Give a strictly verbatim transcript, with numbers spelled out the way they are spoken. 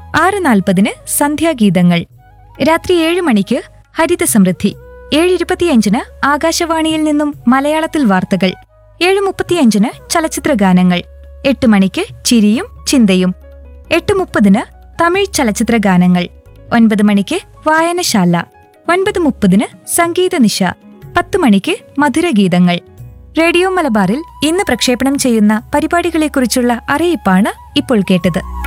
ആറ് നാൽപ്പതിന് സന്ധ്യാഗീതങ്ങൾ. രാത്രി ഏഴ് മണിക്ക് ഹരിത സമൃദ്ധി. ഏഴ് ഇരുപത്തിയഞ്ചിന് ആകാശവാണിയിൽ നിന്നും മലയാളത്തിൽ വാർത്തകൾ. ഏഴ് മുപ്പത്തിയഞ്ചിന് ചലച്ചിത്ര ഗാനങ്ങൾ. എട്ട് മണിക്ക് ചിരിയും ചിന്തയും. എട്ട് മുപ്പതിന് തമിഴ് ചലച്ചിത്ര ഗാനങ്ങൾ. ഒൻപത് മണിക്ക് വായനശാല. ഒൻപത് മുപ്പതിന് സംഗീത നിശ. പത്ത് മണിക്ക് മധുരഗീതങ്ങൾ. റേഡിയോ മലബാറിൽ ഇന്ന് പ്രക്ഷേപണം ചെയ്യുന്ന പരിപാടികളെക്കുറിച്ചുള്ള അറിയിപ്പാണ് ഇപ്പോൾ കേട്ടത്.